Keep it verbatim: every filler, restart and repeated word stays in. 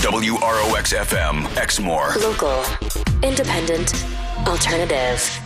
W R O X F M, Exmoor. Local, independent, alternative.